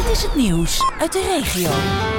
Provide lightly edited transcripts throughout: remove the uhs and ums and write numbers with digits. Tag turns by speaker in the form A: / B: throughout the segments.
A: Dit is het nieuws uit de regio.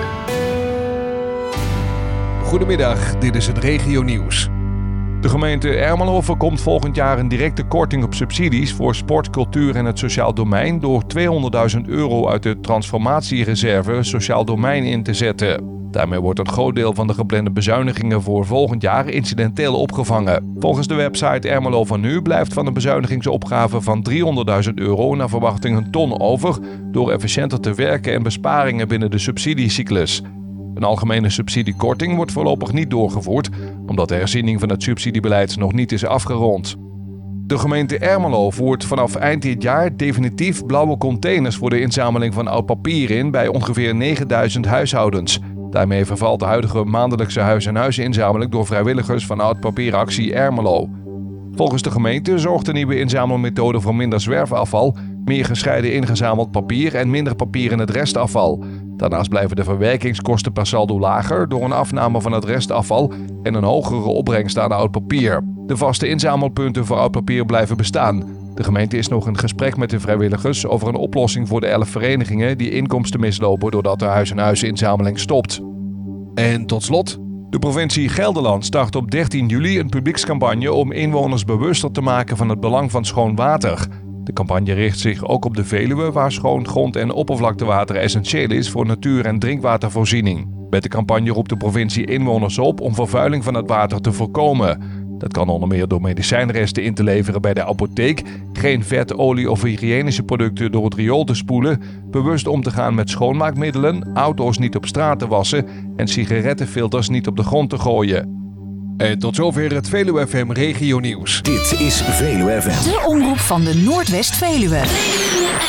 B: Goedemiddag, dit is het regionieuws. De gemeente Ermelo voorkomt volgend jaar een directe korting op subsidies voor sport, cultuur en het sociaal domein door €200.000 uit de transformatiereserve sociaal domein in te zetten. Daarmee wordt een groot deel van de geplande bezuinigingen voor volgend jaar incidenteel opgevangen. Volgens de website Ermelo van Nu blijft van de bezuinigingsopgave van €300.000 naar verwachting een ton over door efficiënter te werken en besparingen binnen de subsidiecyclus. Een algemene subsidiekorting wordt voorlopig niet doorgevoerd, omdat de herziening van het subsidiebeleid nog niet is afgerond. De gemeente Ermelo voert vanaf eind dit jaar definitief blauwe containers voor de inzameling van oud papier in bij ongeveer 9.000 huishoudens. Daarmee vervalt de huidige maandelijkse huis-en-huis-inzameling door vrijwilligers van Oud Papieractie Ermelo. Volgens de gemeente zorgt de nieuwe inzamelmethode voor minder zwerfafval, meer gescheiden ingezameld papier en minder papier in het restafval. Daarnaast blijven de verwerkingskosten per saldo lager door een afname van het restafval en een hogere opbrengst aan oud papier. De vaste inzamelpunten voor oud papier blijven bestaan. De gemeente is nog in gesprek met de vrijwilligers over een oplossing voor de 11 verenigingen die inkomsten mislopen doordat de huis-en-huis-inzameling stopt. En tot slot, de provincie Gelderland start op 13 juli een publiekscampagne om inwoners bewuster te maken van het belang van schoon water. De campagne richt zich ook op de Veluwe, waar schoon grond- en oppervlaktewater essentieel is voor natuur- en drinkwatervoorziening. Met de campagne roept de provincie inwoners op om vervuiling van het water te voorkomen. Dat kan onder meer door medicijnresten in te leveren bij de apotheek, geen vet, olie of hygiënische producten door het riool te spoelen, bewust om te gaan met schoonmaakmiddelen, auto's niet op straat te wassen en sigarettenfilters niet op de grond te gooien. En tot zover het Veluwe FM Regionieuws.
C: Dit is Veluwe FM.
A: De omroep van de Noordwest-Veluwe.